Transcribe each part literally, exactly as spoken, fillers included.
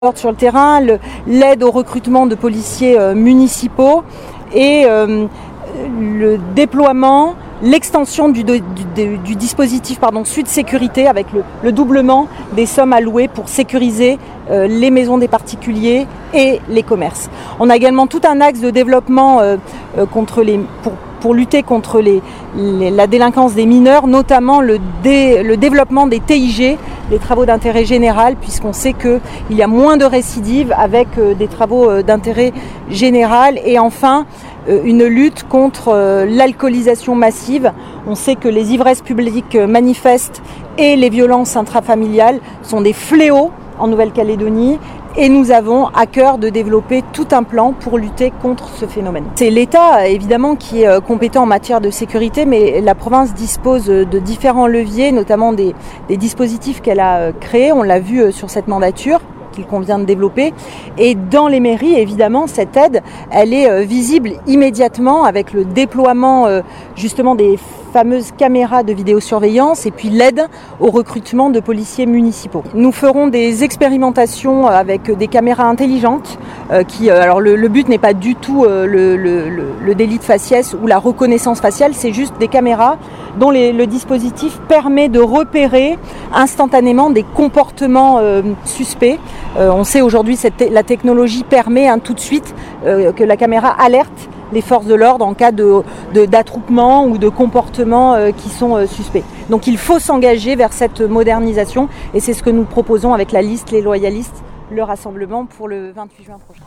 sur le terrain, le, l'aide au recrutement de policiers euh, municipaux et euh, le déploiement, l'extension du, du, du, du dispositif pardon, Sud Sécurité avec le, le doublement des sommes allouées pour sécuriser euh, les maisons des particuliers et les commerces. On a également tout un axe de développement euh, euh, contre les, pour, pour lutter contre les, les, la délinquance des mineurs, notamment le, dé, le développement des T I G, les travaux d'intérêt général, puisqu'on sait qu'il y a moins de récidives avec euh, des travaux euh, d'intérêt général. Et enfin, euh, une lutte contre euh, l'alcoolisation massive. On sait que les ivresses publiques manifestes et les violences intrafamiliales sont des fléaux en Nouvelle-Calédonie. Et nous avons à cœur de développer tout un plan pour lutter contre ce phénomène. C'est l'État, évidemment, qui est compétent en matière de sécurité, mais la province dispose de différents leviers, notamment des, des dispositifs qu'elle a créés. On l'a vu sur cette mandature qu'il convient de développer. Et dans les mairies, évidemment, cette aide, elle est visible immédiatement avec le déploiement justement des fameuses caméras de vidéosurveillance et puis l'aide au recrutement de policiers municipaux. Nous ferons des expérimentations avec des caméras intelligentes euh, qui, alors le, le but n'est pas du tout euh, le, le, le délit de faciès ou la reconnaissance faciale, c'est juste des caméras dont les, le dispositif permet de repérer instantanément des comportements euh, suspects. Euh, on sait aujourd'hui que la technologie permet hein, tout de suite euh, que la caméra alerte les forces de l'ordre en cas de, de, d'attroupement ou de comportements euh, qui sont euh, suspects. Donc il faut s'engager vers cette modernisation et c'est ce que nous proposons avec la liste Les Loyalistes, le rassemblement pour le vingt-huit juin prochain.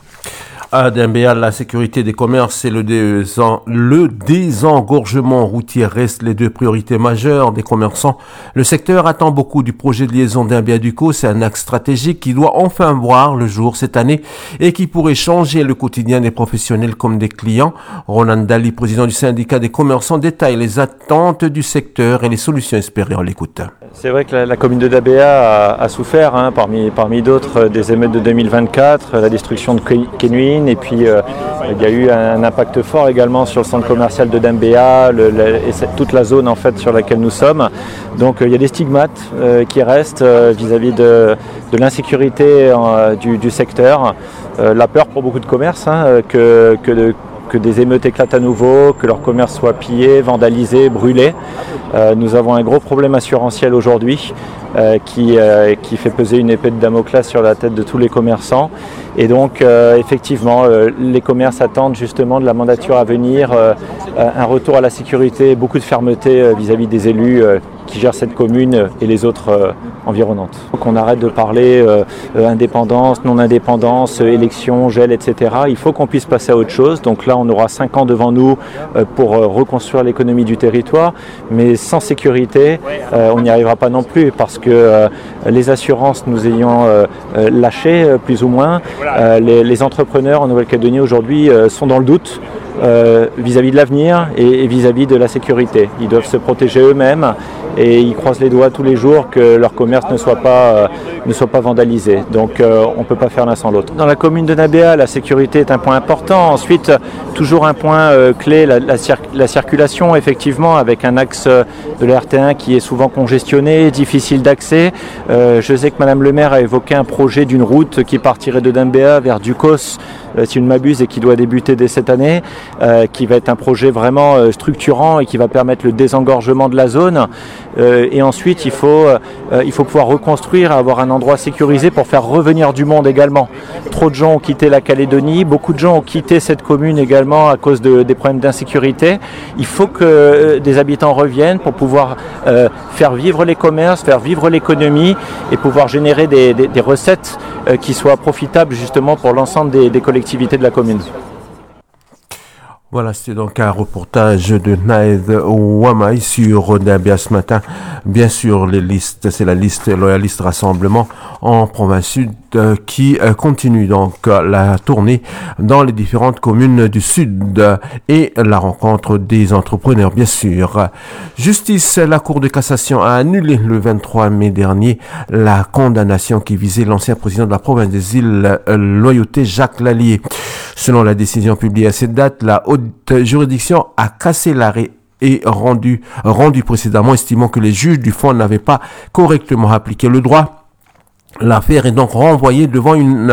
À Dembéa, la sécurité des commerces et le, désen... le désengorgement routier restent les deux priorités majeures des commerçants. Le secteur attend beaucoup du projet de liaison Dembéa-Ducos. C'est un axe stratégique qui doit enfin voir le jour cette année et qui pourrait changer le quotidien des professionnels comme des clients. Ronan Dali, président du syndicat des commerçants, détaille les attentes du secteur et les solutions espérées. On l'écoute. C'est vrai que la, la commune de Dembéa a, a souffert, hein, parmi, parmi d'autres, des émeutes de deux mille vingt-quatre, la destruction de Kenwin, et puis euh, il y a eu un, un impact fort également sur le centre commercial de Dembéa le, le, et toute la zone en fait sur laquelle nous sommes. Donc euh, il y a des stigmates euh, qui restent euh, vis-à-vis de, de l'insécurité euh, du, du secteur, euh, la peur pour beaucoup de commerces hein, que, que de que des émeutes éclatent à nouveau, que leur commerce soit pillé, vandalisé, brûlé. Euh, nous avons un gros problème assurantiel aujourd'hui euh, qui, euh, qui fait peser une épée de Damoclès sur la tête de tous les commerçants. Et donc, euh, effectivement, euh, les commerces attendent justement de la mandature à venir euh, un retour à la sécurité, beaucoup de fermeté euh, vis-à-vis des élus euh, qui gèrent cette commune et les autres euh, environnantes. Donc on arrête de parler euh, euh, indépendance, non-indépendance, euh, élection, gel, et cetera. Il faut qu'on puisse passer à autre chose. Donc là, on aura cinq ans devant nous euh, pour euh, reconstruire l'économie du territoire. Mais sans sécurité, euh, on n'y arrivera pas non plus parce que euh, les assurances nous ayant euh, euh, lâchés, euh, plus ou moins, euh, les, les entrepreneurs en Nouvelle-Calédonie aujourd'hui euh, sont dans le doute. Euh, vis-à-vis de l'avenir et, et vis-à-vis de la sécurité. Ils doivent se protéger eux-mêmes et ils croisent les doigts tous les jours que leur commerce ne soit pas, euh, ne soit pas vandalisé. Donc euh, on ne peut pas faire l'un sans l'autre. Dans la commune de Dembéa, la sécurité est un point important. Ensuite, toujours un point euh, clé, la, la, cir- la circulation, effectivement, avec un axe de la R T un qui est souvent congestionné, difficile d'accès. Euh, je sais que Madame le maire a évoqué un projet d'une route qui partirait de Dembéa vers Ducos, euh, si je ne m'abuse, et qui doit débuter dès cette année. Euh, qui va être un projet vraiment euh, structurant et qui va permettre le désengorgement de la zone. Euh, et ensuite, il faut, euh, il faut pouvoir reconstruire, avoir un endroit sécurisé pour faire revenir du monde également. Trop de gens ont quitté la Calédonie, beaucoup de gens ont quitté cette commune également à cause de, des problèmes d'insécurité. Il faut que euh, des habitants reviennent pour pouvoir euh, faire vivre les commerces, faire vivre l'économie et pouvoir générer des, des, des recettes euh, qui soient profitables justement pour l'ensemble des, des collectivités de la commune. Voilà, c'était donc un reportage de Naïd Ouamay sur Dembéa ce matin. Bien sûr, les listes, c'est la liste Loyaliste Rassemblement en province sud euh, qui euh, continue donc euh, la tournée dans les différentes communes du sud euh, et la rencontre des entrepreneurs, bien sûr. Justice, la Cour de cassation a annulé le vingt-trois mai dernier la condamnation qui visait l'ancien président de la province des îles euh, Loyauté, Jacques Lallier. Selon la décision publiée à cette date, la haute juridiction a cassé l'arrêt et rendu, rendu précédemment, estimant que les juges du fond n'avaient pas correctement appliqué le droit. L'affaire est donc renvoyée devant une